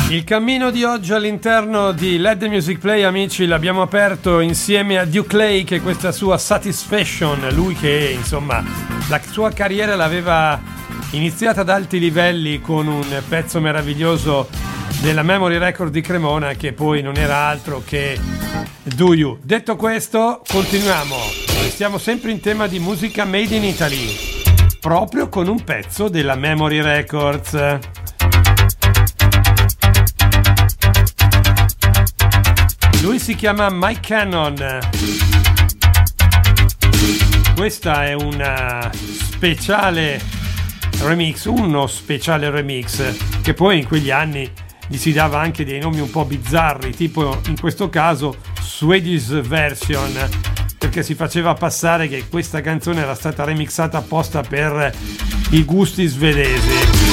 Il cammino di oggi all'interno di Let the Music Play, amici, l'abbiamo aperto insieme a Duke Lake e questa sua Satisfaction, lui che insomma la sua carriera l'aveva iniziata ad alti livelli con un pezzo meraviglioso della Memory Record di Cremona che poi non era altro che Do You. Detto questo, continuiamo, stiamo sempre in tema di musica made in Italy, proprio con un pezzo della Memory Records. Lui si chiama Mike Cannon. Questa è una speciale remix, uno speciale remix che poi in quegli anni gli si dava anche dei nomi un po' bizzarri, tipo in questo caso Swedish Version, perché si faceva passare che questa canzone era stata remixata apposta per i gusti svedesi.